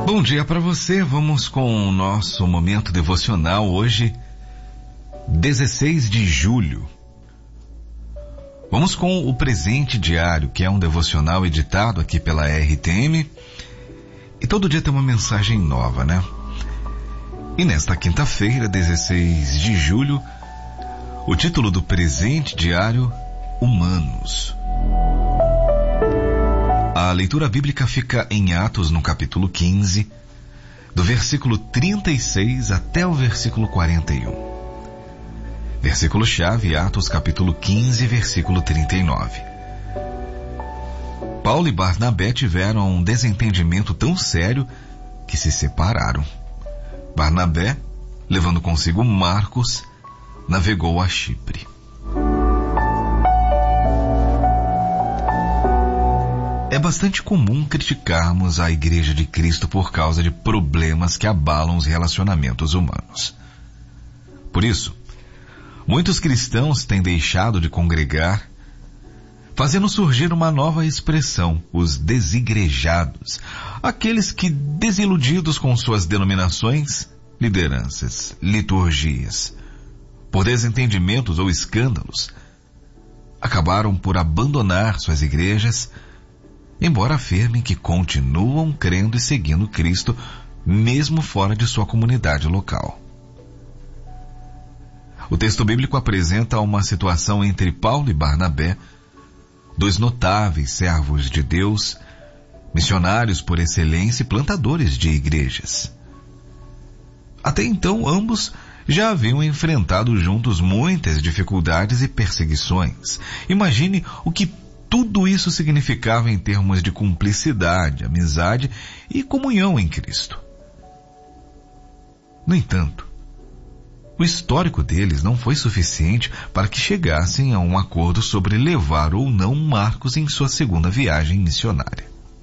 Bom dia para você. Vamos com o nosso momento devocional hoje, 16 de julho. Vamos com o Presente Diário, que é um devocional editado aqui pela RTM. E todo dia tem uma mensagem nova, né? E nesta quinta-feira, 16 de julho, o título do Presente Diário, Humanos. A leitura bíblica fica em Atos, no capítulo 15, do versículo 36 até o versículo 41. Versículo-chave, Atos, capítulo 15, versículo 39. Paulo e Barnabé tiveram um desentendimento tão sério que se separaram. Barnabé, levando consigo Marcos, navegou a Chipre. É bastante comum criticarmos a Igreja de Cristo por causa de problemas que abalam os relacionamentos humanos. Por isso, muitos cristãos têm deixado de congregar, fazendo surgir uma nova expressão, os desigrejados, aqueles que, desiludidos com suas denominações, lideranças, liturgias, por desentendimentos ou escândalos, acabaram por abandonar suas igrejas, embora afirmem que continuam crendo e seguindo Cristo, mesmo fora de sua comunidade local. O texto bíblico apresenta uma situação entre Paulo e Barnabé, dois notáveis servos de Deus, missionários por excelência e plantadores de igrejas. Até então, ambos já haviam enfrentado juntos muitas dificuldades e perseguições. Imagine o que tudo isso significava em termos de cumplicidade, amizade e comunhão em Cristo. No entanto, o histórico deles não foi suficiente para que chegassem a um acordo sobre levar ou não Marcos em sua segunda viagem missionária.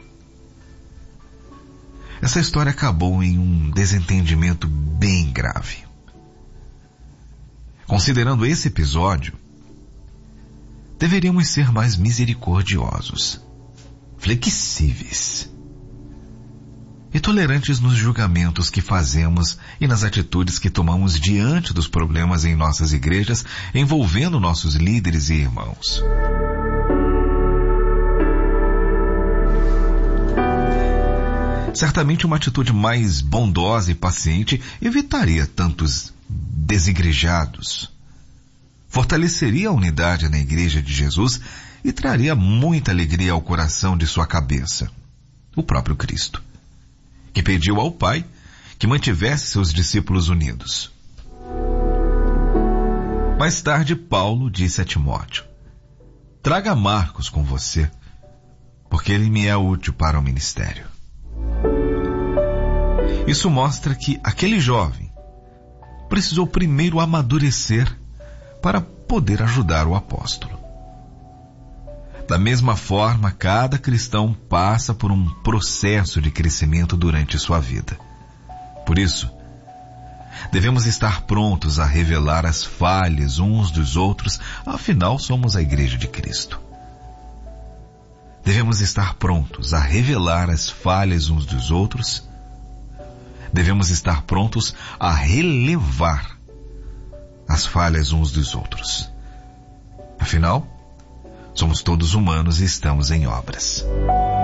Essa história acabou em um desentendimento bem grave. Considerando esse episódio, deveríamos ser mais misericordiosos, flexíveis e tolerantes nos julgamentos que fazemos e nas atitudes que tomamos diante dos problemas em nossas igrejas envolvendo nossos líderes e irmãos. Certamente uma atitude mais bondosa e paciente evitaria tantos desigrejados, fortaleceria a unidade na Igreja de Jesus e traria muita alegria ao coração de sua cabeça, o próprio Cristo, que pediu ao Pai que mantivesse seus discípulos unidos. Mais tarde, Paulo disse a Timóteo: traga Marcos com você, porque ele me é útil para o ministério. Isso mostra que aquele jovem precisou primeiro amadurecer para poder ajudar o apóstolo. Da mesma forma, cada cristão passa por um processo de crescimento durante sua vida. Por isso, devemos estar prontos a revelar as falhas uns dos outros, afinal somos a Igreja de Cristo. Devemos estar prontos a revelar as falhas uns dos outros. Devemos estar prontos a relevar as falhas uns dos outros. Afinal, somos todos humanos e estamos em obras.